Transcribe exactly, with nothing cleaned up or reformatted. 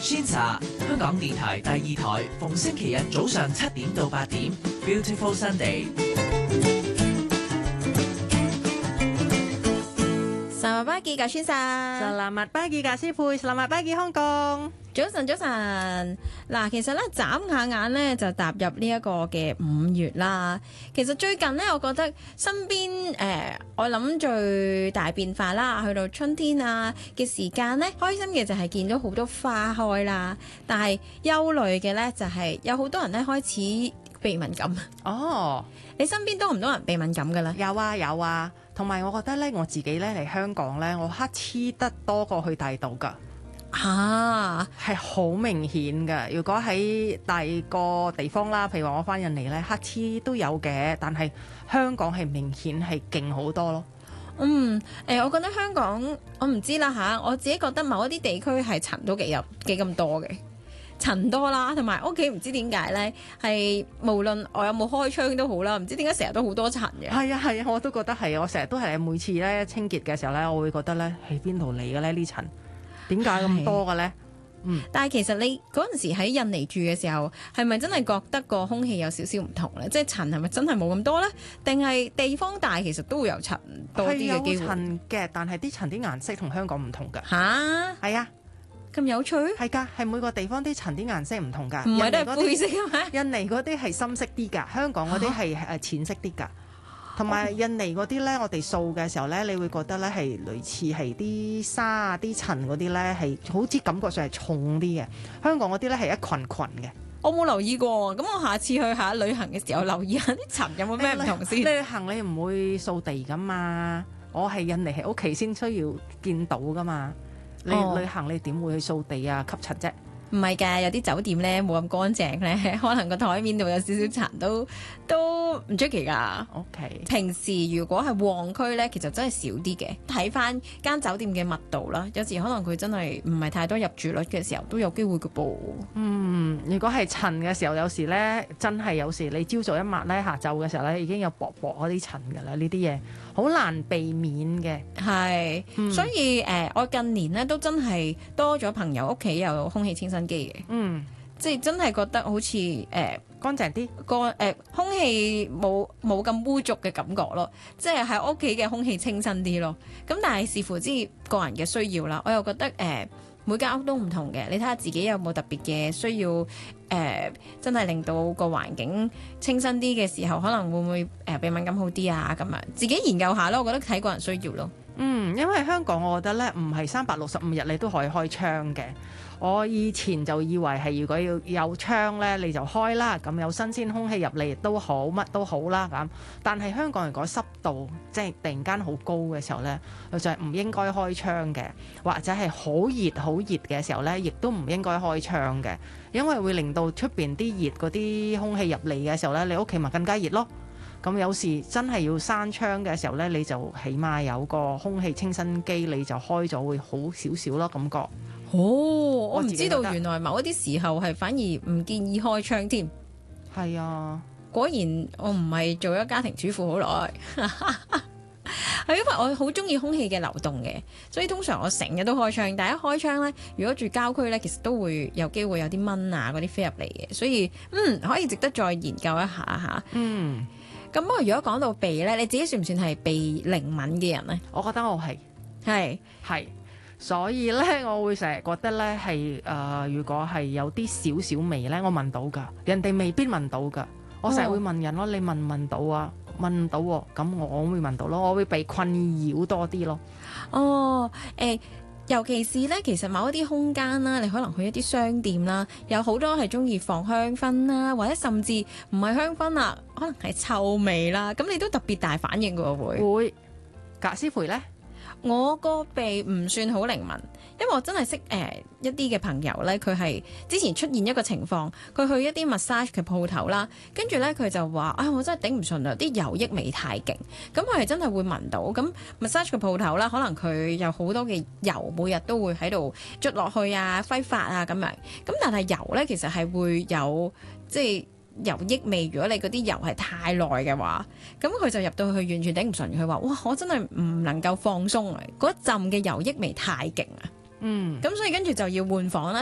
Shin 茶，香港電台第二台，逢星期日早上七點到八點 ，Beautiful Sunday。 Selamat pagi Kak Shin-san。 Selamat pagi Kak Sifu。Selamat pagi香港。 早晨，早晨。嗱，其實咧眨下眼咧就踏入呢一個嘅五月啦。其實最近咧，我覺得身邊誒、呃，我諗最大變化啦，去到春天啊嘅時間咧，開心嘅就係見到好多花開啦。但係憂慮嘅咧就係、是、有好多人咧開始鼻敏感。 哦， 你身邊多唔多人鼻敏感㗎啦？ 有啊有啊，同埋我覺得咧，我自己咧嚟香港咧，我乞嗤得多過去第度㗎。 啊， 係好明顯㗎。如果喺第二個地方啦，譬如話我翻印尼咧，乞嗤都有嘅，但係香港係明顯係勁好多咯。 嗯，誒、呃，我覺得香港我唔知啦嚇，我自己覺得某一啲地區係塵都幾有幾咁多嘅，塵多啦，同埋屋企唔知點解咧，係無論我有冇開窗都好啦，唔知點解成日都好多塵嘅。 係啊係啊，我都覺得係，我成日都係每次咧清潔嘅時候咧，我會覺得咧喺邊度嚟嘅咧呢塵？點解咁多嘅咧？嗯， 但係其實你嗰陣時喺印尼住嘅時候，係咪真係覺得個空氣有少少唔同咧？即係塵係咪真係冇咁多咧？定係地方大其實都會有塵多啲嘅機會？ 係有塵嘅，但係啲塵啲顏色同香港唔同㗎。 吓？ 係啊， 咁有趣？ 係㗎，係每個地方啲塵啲顏色唔同㗎。 唔係都係灰色嘅咩？ 印尼嗰啲係深色啲㗎，香港嗰啲係誒淺色啲㗎。同埋印尼嗰啲咧，我哋掃嘅時候咧，你會覺得咧係類似係啲沙啊、啲塵嗰啲咧係好似感覺上係重啲嘅。香港嗰啲咧係一群群嘅。 我冇留意過，咁我下次去下旅行嘅時候留意下啲塵有冇咩唔同先。 你旅行你唔會掃地噶嘛？我係印尼喺屋企先需要見到噶嘛。你旅行你點會去掃地啊、吸塵啫？ 唔係㗎，有啲酒店咧冇咁乾淨咧，可能個台面度有少少塵都都唔出奇㗎。 OK， 平時如果係旺區咧，其實真係少啲嘅。睇翻間酒店嘅密度啦，有時可能佢真係唔係太多入住率嘅時候，都有機會嘅噃。 嗯，如果係塵嘅時候，有時咧真係有時你朝早一抹咧，下晝嘅時候咧已經有薄薄嗰啲塵㗎啦。呢啲嘢好難避免嘅。 係， 嗯、 所以誒、呃，我近年咧都真係多咗朋友屋企有空氣清新機嘅， 嗯， 即係真係覺得好似誒、呃、 乾淨啲， 個誒、呃、空氣冇冇咁污濁嘅感覺咯，即係喺屋企嘅空氣清新啲咯。咁但係視乎之個人嘅需要啦，我又覺得誒、呃、每間屋都唔同嘅，你睇下自己有冇特別嘅需要誒、呃，真係令到個環境清新啲嘅時候，可能會唔會誒鼻敏感好啲啊？咁樣自己研究下咯，我覺得睇個人需要咯。 嗯，因為香港我覺得咧唔係三百六十五日你都可以開窗嘅。我以前就以為係如果要有窗咧，你就開啦，咁有新鮮空氣入嚟都好，乜都好啦咁。但係香港如果濕度即係突然間好高嘅時候咧，就係唔應該開窗嘅，或者係好熱好熱嘅時候咧，亦都唔應該開窗嘅，因為會令到出邊啲熱嗰啲空氣入嚟嘅時候咧，你屋企咪更加熱咯。咁有時真係要閂窗嘅時候咧，你就起碼有個空氣清新機，你就開咗會好少少咯感覺。 哦，我唔知道我原來某一啲時候係反而唔建議開窗添。 係啊， 果然我唔係做咗家庭主婦好耐，係因為我好中意空氣嘅流動嘅，所以通常我成日都開窗。但係一開窗呢，如果住郊區呢，其實都會有機會有啲蚊啊嗰啲飛入嚟嘅，所以嗯可以值得再研究一下嚇。 嗯。 咁不過如果講到鼻呢，你自己算唔算係鼻靈敏嘅人呢？ 我覺得我係係係，所以咧，我會成日覺得咧係誒，如果係有啲少少味咧，我聞到㗎，人哋未必聞到㗎。我成日會問人咯，你聞唔聞到啊？聞唔到喎，咁我會聞到咯，我會被困擾多啲咯。 哦，誒、欸。尤其是咧，其實某一啲空間啦，你可能去一啲商店啦，有好多係中意放香薰啦，或者甚至唔係香薰啦，可能係臭味啦，咁你都特別大反應㗎會。 會，格師培咧。 我個鼻唔算好靈敏，因為我真係識誒、呃、一啲嘅朋友咧，佢係之前出現一個情況，佢去一啲 massage 嘅鋪頭啦，跟住咧佢就話啊、哎，我真係頂唔順啊，啲油益味太勁，咁佢係真係會聞到。咁 massage 嘅鋪頭啦，可能佢有好多嘅油，每日都會喺度捽落去啊、揮發啊咁樣。咁但係油咧，其實係會有即係。油益味，如果你嗰啲油係太耐嘅話，咁佢就入到去完全頂唔順。佢話：哇，我真係唔能夠放鬆啊！嗰一陣嘅油益味太勁啊！ 嗯， 咁所以跟住就要換房啦。